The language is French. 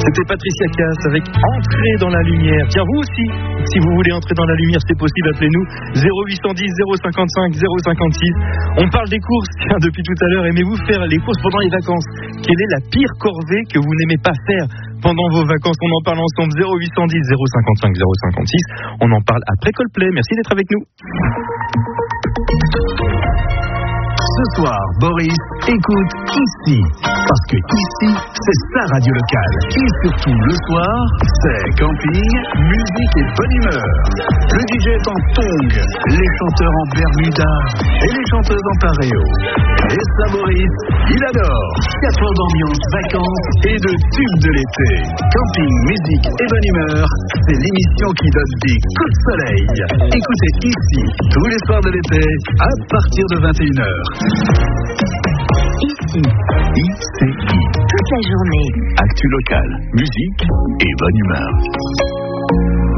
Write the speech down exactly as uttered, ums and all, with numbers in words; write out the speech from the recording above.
C'était Patricia Cass avec Entrer dans la lumière. Tiens, vous aussi, si vous voulez entrer dans la lumière, c'est possible, appelez-nous zéro huit cent dix zéro cinquante-cinq zéro cinquante-six. On parle des courses, tiens, depuis tout à l'heure. Aimez-vous faire les courses pendant les vacances? Quelle est la pire corvée que vous n'aimez pas faire pendant vos vacances? On en parle ensemble. Zéro huit cent dix zéro cinquante-cinq zéro cinquante-six. On en parle après Coldplay. Merci d'être avec nous. Ce soir, Boris écoute ici. Parce que ici, c'est sa radio locale. Et surtout le soir, c'est camping, musique et bonne humeur. Le D J est en tong, les chanteurs en bermuda et les chanteuses en pareo. Et ça, Boris, il adore. quatre heures d'ambiance, vacances et de tubes de l'été. Camping, musique et bonne humeur, c'est l'émission qui donne des coups de soleil. Écoutez ici, tous les soirs de l'été, à partir de vingt et une heures. Ici, I C I. toute la journée. Actu locale, musique et bonne humeur.